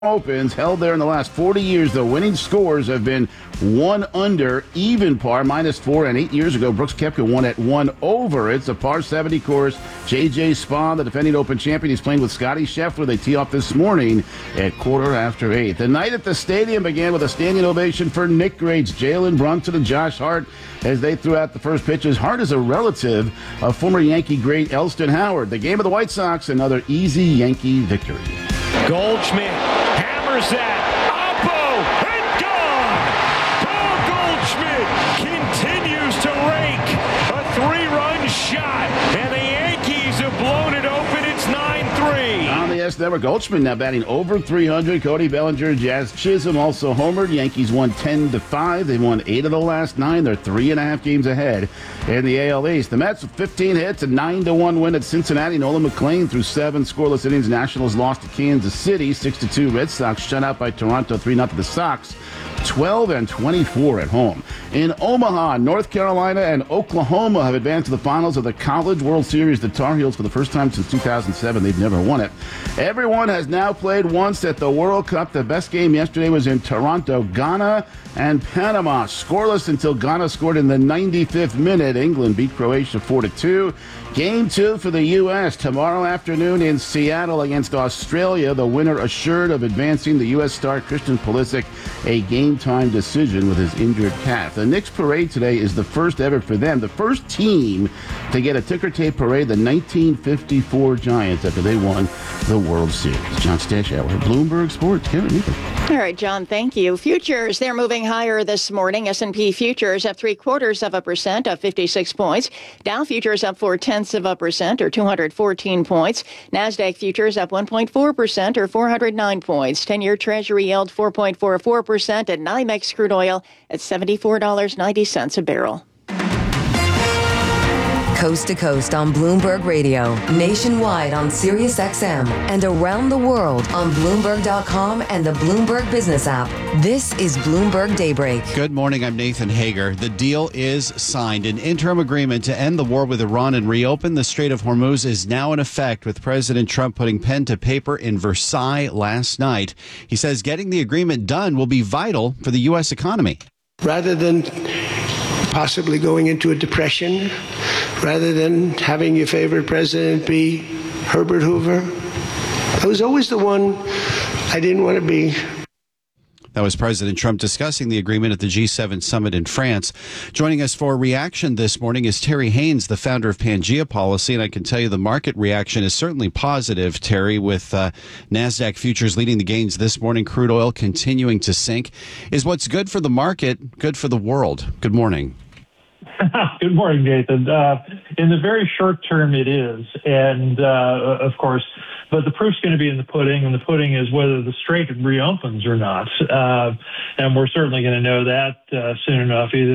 Opens held there in the last 40 years. The winning scores have been 1 under, even par, -4, and 8 years ago, Brooks Koepka won at 1 over. It's a par 70 course. J.J. Spaun, the defending Open champion, he's playing with Scotty Scheffler. They tee off this morning at 8:15. The night at the stadium began with a standing ovation for Nick greats Jalen Brunson and Josh Hart as they threw out the first pitches. Hart is a relative of former Yankee great Elston Howard. The game of the White Sox, another easy Yankee victory. Goldschmidt hammers that. Oppo and gone. Paul Goldschmidt continues to rake a 3-run shot, and the Yankees have blown it open. It's 9-3. On the S Network, Goldschmidt now batting over 300. Cody Bellinger, Jazz Chisholm also homered. Yankees won 10-5. They won 8 of the last 9. They're 3.5 games ahead in the AL East. The Mets with 15 hits, a 9-1 win at Cincinnati. Nolan McLean threw 7 scoreless innings. Nationals lost to Kansas City 6-2. Red Sox shut out by Toronto 3-0. The Sox 12-24 at home. In Omaha, North Carolina and Oklahoma have advanced to the finals of the College World Series. The Tar Heels, for the first time since 2007, they've never won it. Everyone has now played once at the World Cup. The best game yesterday was in Toronto. Ghana and Panama scoreless until Ghana scored in the 95th minute. England beat Croatia 4-2. Game 2 for the U.S. tomorrow afternoon in Seattle against Australia. The winner assured of advancing. The U.S. star Christian Pulisic a game-time decision with his injured calf. The Knicks parade today is the first ever for them. The first team to get a ticker tape parade, the 1954 Giants, after they won the World Series. John Stashower, Bloomberg Sports. Karen Ethan. All right, John, thank you. Futures, they're moving higher this morning. S&P futures up 0.75%, up 56 points. Dow futures up 0.4%, or 214 points. NASDAQ futures up 1.4%, or 409 points. 10-year Treasury yield 4.44%, and NYMEX crude oil at $74.90 a barrel. Coast to coast on Bloomberg Radio, nationwide on Sirius XM, and around the world on Bloomberg.com and the Bloomberg Business app. This is Bloomberg Daybreak. Good morning, I'm Nathan Hager. The deal is signed. An interim agreement to end the war with Iran and reopen the Strait of Hormuz is now in effect, with President Trump putting pen to paper in Versailles last night. He says getting the agreement done will be vital for the U.S. economy. Rather than possibly going into a depression, rather than having your favorite president be Herbert Hoover, I was always the one I didn't want to be. That was President Trump discussing the agreement at the G7 summit in France. Joining us for a reaction this morning is Terry Haynes, the founder of Pangea Policy, and I can tell you the market reaction is certainly positive, Terry, with NASDAQ futures leading the gains this morning, crude oil continuing to sink. Is what's good for the market good for the world? Good morning. Good morning, Nathan. In the very short term, it is. And, of course, but the proof's going to be in the pudding, and the pudding is whether the strait reopens or not. And we're certainly going to know that soon enough. Either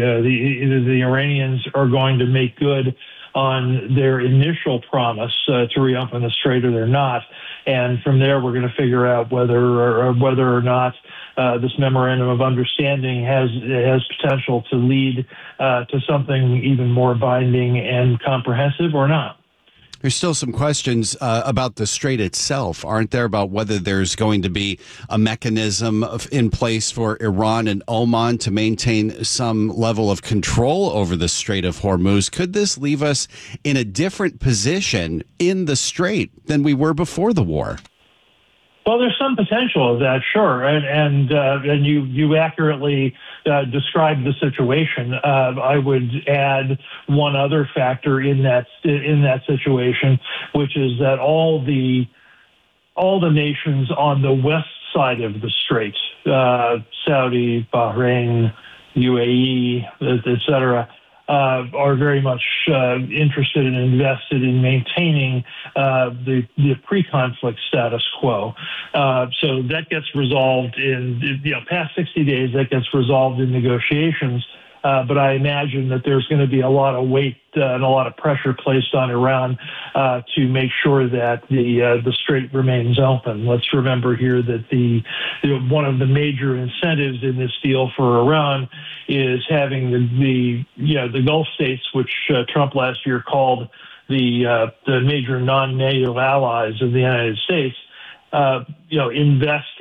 the Iranians are going to make good on their initial promise to reopen the strait, or they're not. And from there, we're going to figure out whether or not this memorandum of understanding has potential to lead to something even more binding and comprehensive or not. There's still some questions about the strait itself, aren't there, about whether there's going to be a mechanism in place for Iran and Oman to maintain some level of control over the Strait of Hormuz. Could this leave us in a different position in the strait than we were before the war? Well, there's some potential of that, sure, and you accurately described the situation. I would add one other factor in that situation, which is that all the nations on the west side of the strait, Saudi, Bahrain, UAE, et cetera, are very much interested and invested in maintaining the pre-conflict status quo. So that gets resolved in, past 60 days, that gets resolved in negotiations. But I imagine that there's going to be a lot of weight and a lot of pressure placed on Iran to make sure that the strait remains open. Let's remember here that one of the major incentives in this deal for Iran is having the Gulf states, which Trump last year called the major non-NATO allies of the United States, invest